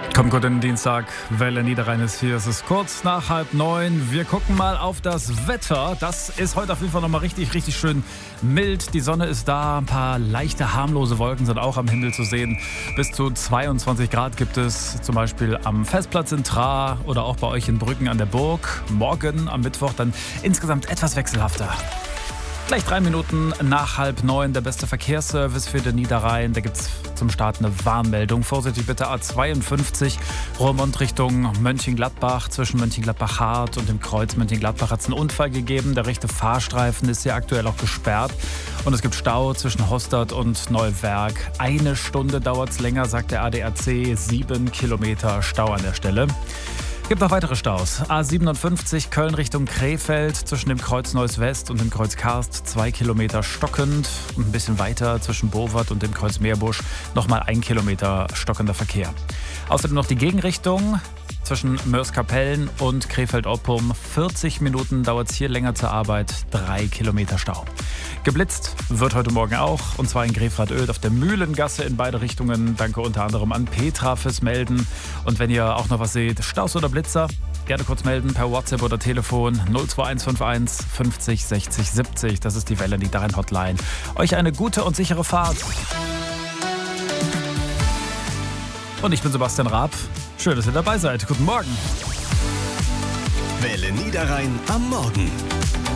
Kommt gut in den Dienstag, Welle Niederrhein ist hier. Es ist kurz nach 8:30. Wir gucken mal auf das Wetter. Das ist heute auf jeden Fall nochmal richtig schön mild. Die Sonne ist da, ein paar leichte, harmlose Wolken sind auch am Himmel zu sehen. Bis zu 22 Grad gibt es zum Beispiel am Festplatz in Tra oder auch bei euch in Brücken an der Burg. Morgen am Mittwoch dann insgesamt etwas wechselhafter. Gleich 3 Minuten nach 8:30 der beste Verkehrsservice für den Niederrhein. Da gibt es zum Start eine Warnmeldung. Vorsichtig bitte A52, Roermond Richtung Mönchengladbach. Zwischen Mönchengladbach-Hart und dem Kreuz Mönchengladbach hat es einen Unfall gegeben. Der rechte Fahrstreifen ist hier aktuell auch gesperrt. Und es gibt Stau zwischen Hostert und Neuwerk. 1 Stunde dauert es länger, sagt der ADAC. 7 Kilometer Stau an der Stelle. Gibt noch weitere Staus. A57 Köln Richtung Krefeld zwischen dem Kreuz Neuss West und dem Kreuz Karst 2 Kilometer stockend. Und ein bisschen weiter zwischen Bowart und dem Kreuz Meerbusch nochmal 1 Kilometer stockender Verkehr. Außerdem noch die Gegenrichtung zwischen Mörs-Kapellen und Krefeld-Oppum. 40 Minuten dauert es hier länger zur Arbeit, 3 Kilometer Stau. Geblitzt wird heute Morgen auch, und zwar in Grefrath-Oedt auf der Mühlengasse in beide Richtungen. Danke unter anderem an Petra fürs Melden. Und wenn ihr auch noch was seht, Staus oder Blitzer, gerne kurz melden per WhatsApp oder Telefon 02151 50 60 70. Das ist die Welle Niederrhein Hotline. Euch eine gute und sichere Fahrt. Und ich bin Sebastian Raab. Schön, dass ihr dabei seid. Guten Morgen. Welle Niederrhein am Morgen.